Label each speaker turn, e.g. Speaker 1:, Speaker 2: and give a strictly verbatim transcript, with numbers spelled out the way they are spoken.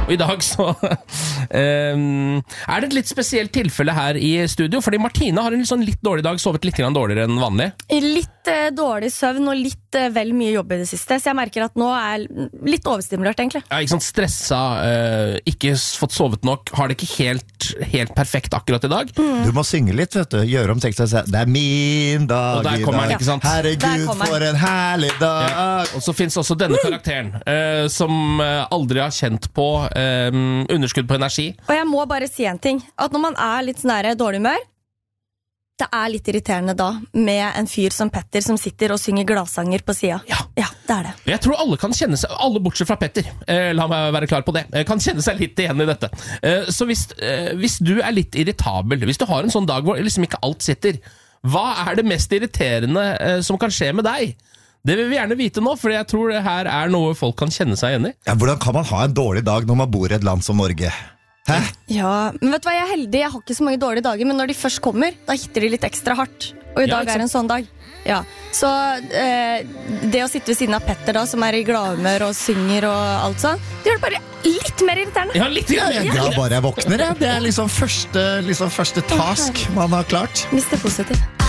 Speaker 1: Og i dag så um, er det et litt spesielt tilfelle her i studio, fordi Martine har en sånn litt dårlig dag, sovet litt grann dårligere enn vanlig.
Speaker 2: Litt eh, dårlig søvn og litt eh, vel mye jobb i det siste, så jeg merker at nå er jeg litt overstimulert egentlig.
Speaker 1: Ja, ikke sånn stressa, uh, ikke fått sovet nok, har det ikke helt, helt perfekt akkurat i dag.
Speaker 3: Mm. Du må synge litt, vet du. Gjøre om teksten og si, det er min dag i dag.
Speaker 1: Ikke sant?
Speaker 3: Herregud, for en herlig dag. Ja.
Speaker 1: Og så finnes også denne karakteren, uh, som uh, aldri har kjent på uh, underskudd på energi.
Speaker 2: Og jeg må bare si en ting, at når man er litt sånn der dårlig humør, det er litt irriterende da, med en fyr som Petter som sitter og synger gladsanger på siden.
Speaker 1: Ja.
Speaker 2: Ja, det er det.
Speaker 1: Jeg tror alle kan kjenne seg, alle bortsett fra Petter, eh, la meg være klar på det, eh, kan kjenne seg litt igjen i dette. Eh, så hvis, eh, hvis du er litt irritabel, hvis du har en sånn dag hvor liksom ikke alt sitter, hva er det mest irriterende eh, som kan skje med deg? Det vil vi gjerne vite nå, for jeg tror det her er noe folk kan kjenne seg igjen i.
Speaker 3: Ja, hvordan kan man ha en dårlig dag når man bor i et land som Norge? Hæ?
Speaker 2: Ja, men vet du hva, jeg er heldig, jeg har ikke så mange dårlige dager, men når de først kommer, da hitter de litt ekstra hardt. Og i
Speaker 1: Ja,
Speaker 2: dag
Speaker 1: ikke
Speaker 2: er en sånn dag. Ja, så eh, det å sitte ved siden av Petter da, som er i gladhumør og synger og alt sånn, det gjør det bare litt mer irriterende.
Speaker 1: Ja, litt
Speaker 3: Ja,
Speaker 1: igjen.
Speaker 3: jeg er glad bare jeg våkner, jeg. Det er liksom første, liksom første task man har klart.
Speaker 2: Mister positiv.